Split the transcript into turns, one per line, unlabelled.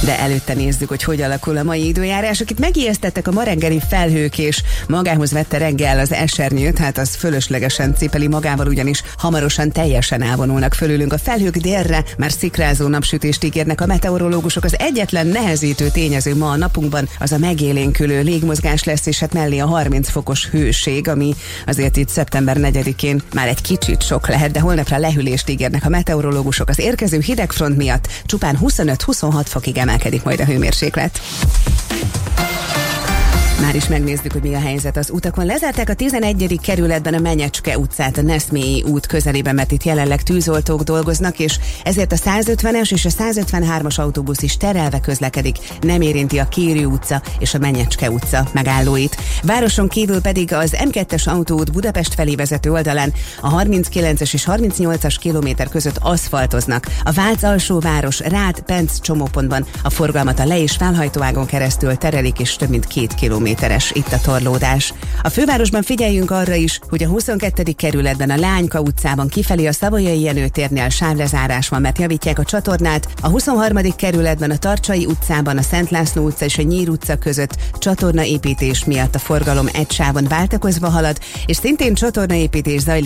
De előtte nézzük, hogy hogy alakul a mai időjárás. Akit megijesztettek a ma reggeli felhők, és magához vette reggel az esernyőt, hát az fölöslegesen cipeli magával, ugyanis hamarosan teljesen elvonulnak fölülünk a felhők, délre már szikrázó napsütést ígérnek a meteorológusok. Az egyetlen nehezítő tényező ma a napunkban az a megélénkülő légmozgás lesz, és hát mellé a 30 fokos hőség, ami azért itt szeptember 4-én már egy kicsit sok lehet, de holnapra lehűlést ígérnek a meteorológusok. Az érkező hidegfront miatt csupán 25-26 fokig emelkedik majd a hőmérséklet. Már is megnézzük, hogy mi a helyzet az utakon. Lezárták a 11. kerületben a Menyecske utcát a Neszmélyi út közelében, mert itt jelenleg tűzoltók dolgoznak, és ezért a 150-es és a 153-as autóbusz is terelve közlekedik. Nem érinti a Kérő utca és a Menyecske utca megállóit. Városon kívül pedig az M2-es autóút Budapest felé vezető oldalán a 39-es és 38-as kilométer között aszfaltoznak. A Vác-Alsóváros Rád-Penc csomópontban a forgalmat a le- és felhajtóágon keresztül terelik, és több mint 2 kilométeres itt a torlódás. A fővárosban figyeljünk arra is, hogy a 22. kerületben a Lányka utcában kifelé a Savoyai Jenő térnél sávlezárás van, mert javítják a csatornát. A 23. kerületben a Tarcsai utcában a Szent László utca és a Nyír utca között csatornaépítés miatt a forgalom egy sávon váltakozva halad, és szintén csatornaépítés zajlik